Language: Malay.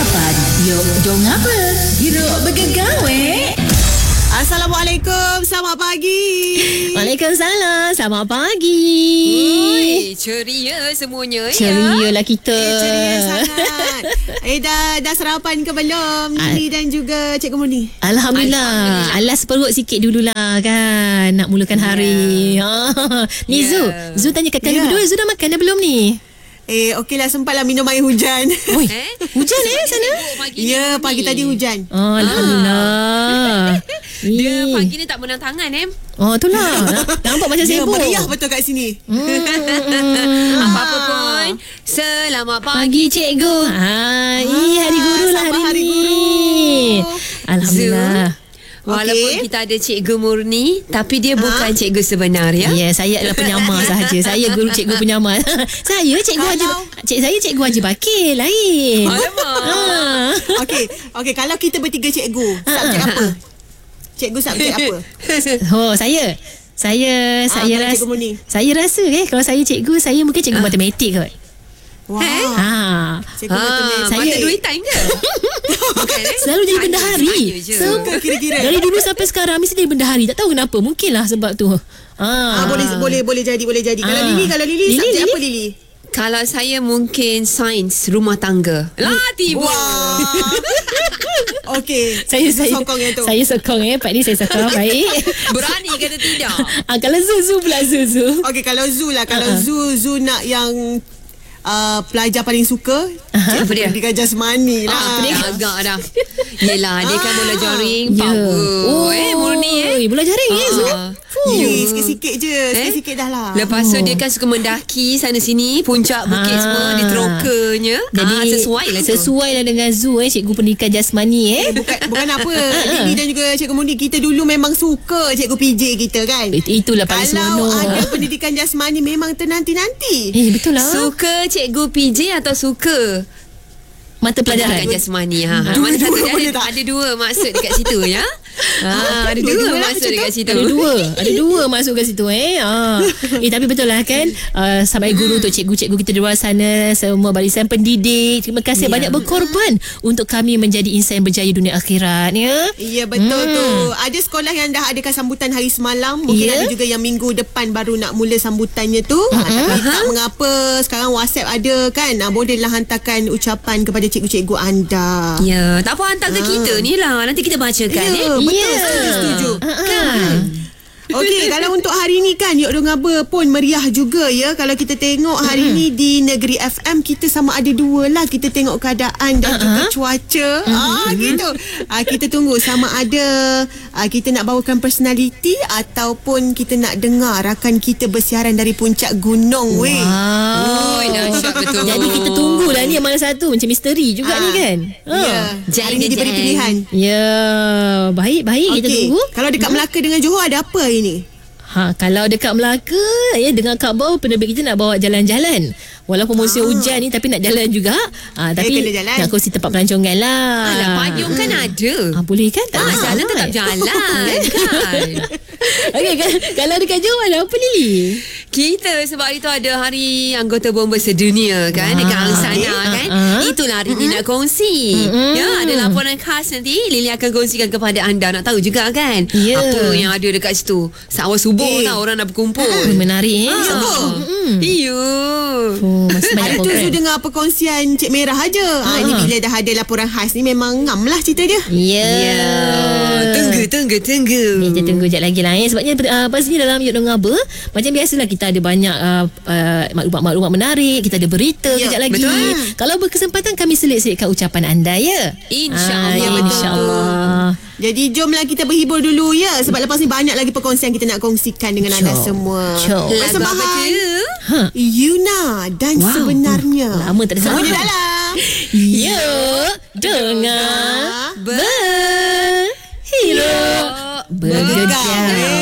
ucapan. Yuk, jom apa? Hiruk bergegawe. Assalamualaikum, selamat pagi. Waalaikumsalam, selamat pagi. Oi, ceria semuanya Ceria lah kita. Ceria sangat. Dah sarapan ke belum? Nini dan juga Cikgu Murni. Alhamdulillah. Alas perut sikit dululah kan. Nak mulakan hari. Ni Zu tanya kakak berdua, Zu dah makan dah belum ni? Okeylah, sempatlah minum air hujan. Oi, hujan sana? Ya, pagi tadi hujan. Alhamdulillah. Dia pagi ni tak menang tangan Oh, itulah. Nampak macam Dia sibuk. meriah betul kat sini. Apa-apa pun, selamat Pagi pagi cikgu. Hari guru lah hari hari ni. guru. Alhamdulillah. Walaupun kita ada Cikgu Murni, tapi dia bukan cikgu sebenar ya. Ya, saya adalah penyamar sahaja. Saya guru cikgu penyamar. Saya cikgu saya cikgu Haji Bakir lain. Alamak. Okey, kalau kita bertiga cikgu, subjek apa? Cikgu subjek apa? Oh, saya kalau rasa Cikgu Murni. saya rasa kalau saya cikgu, saya mungkin cikgu matematik kot. Wah. Cikgu matematik. Mata duitan ke? Bukan Selalu jadi bendahari. Tanya je. Semua Kira-kira. dari dulu sampai sekarang mesti jadi bendahari. Tak tahu kenapa. Mungkinlah sebab tu. Boleh jadi. Kalau Lili, Lili, subjek Lili? apa Lili? Kalau saya mungkin sains rumah tangga. Lah tiba. Wah. Okey. Saya sokong yang tu. Saya sokong Pak ni saya sokong. Baik. Berani kata tidak? Kalau Zu pula Zu. Okey, kalau Zu lah. Kalau Zu nak yang pelajar paling suka, Apa dia? pendidikan jasmani lah. Agak dah. Yelah, dia kan bola jaring, Ya. power. Murni Bola jaring Zu. Sikit-sikit je. Sikit-sikit dah lah. Lepas tu dia kan suka mendaki sana sini, puncak bukit semua, dia terokanya. Jadi Sesuai lah tu. Sesuai lah dengan Zu cikgu pendidikan jasmani Bukan apa. Lili dan juga Cikgu Mundi, kita dulu memang suka Cikgu PJ kita kan. Itulah paling Kalau seronok. ada pendidikan jasmani memang ternanti-nanti. Betul lah. Suka cikgu PJ atau suka Mata pelajaran. pendidikan jasmani? Mana satu boleh dia tak? ada dua maksud dekat situ ya. Ada dua dua-dua lah maksud macam dekat tu. situ. Ada dua masuk kat situ tapi betul lah kan, sampai guru untuk cikgu-cikgu kita di luar sana, semua barisan pendidik, terima kasih banyak berkorban untuk kami menjadi insan yang berjaya dunia akhirat ya. Ya, betul tu. Ada sekolah yang dah adakan sambutan hari semalam. Mungkin ada juga yang minggu depan baru nak mula sambutannya tu. Tapi tak mengapa, sekarang WhatsApp ada kan. Bolehlah hantarkan ucapan kepada cikgu-cikgu anda. Ya, tak apa hantar ke kita ni lah. Nanti kita bacakan Betul, setuju. Okey, kalau untuk hari ni kan Yok Dong Aba pun meriah juga ya. Kalau kita tengok hari ni di Negeri FM, kita sama ada dua lah. Kita tengok keadaan dan juga cuaca. Gitu. Kita tunggu sama ada kita nak bawakan personality ataupun kita nak dengar rakan kita bersiaran dari puncak gunung. Weh. Oi, dahsyat betul. Jadi kita tunggulah ni yang mana satu, macam misteri juga ni kan. Ya. Hari ni diberi pilihan. Ya, baik kita tunggu. Kalau dekat Melaka dengan Johor ada apa hari ni? Kalau dekat Melaka dengan Kak Bau, penerbit kita nak bawa jalan-jalan. Walaupun musim hujan ni, tapi nak jalan juga. Tapi kena jalan. nak kongsi tempat pelancongan lah. Alah, payung kan ada. Boleh kan? Jalan tetap jalan kan. Okey, kalau dekat Johor ada apa Lili? Kita sebab itu ada hari anggota bomba sedunia kan, dekat Angsana kan. Itulah hari ni nak kongsi. Ya, ada laporan khas nanti Lili akan kongsikan kepada anda. Nak tahu juga kan Ya. apa yang ada dekat situ. Awal subuh tau orang nak berkumpul. Menarik Iya. Masih banyak Hari tu program. Zu dengar perkongsian Cik Merah aja. Ini bila dah ada laporan khas ni memang ngam lah cerita dia. Ya. Tunggu. Kita tunggu sekejap lagi lah sebabnya pastinya dalam Yok Dong Aba macam biasalah kita ada banyak maklumat-maklumat menarik, kita ada berita kejap lagi. betul. Kalau berkesempatan kami selit-selitkan ucapan anda ya. InsyaAllah. InsyaAllah. Jadi jomlah kita berhibur dulu ya. Sebab lepas ni banyak lagi perkongsian kita nak kongsikan dengan anda semua. Persembahan Yuna dan sebenarnya. Lama tak ada Semuanya sama. dalam Yuk dengar berhirup bergegar.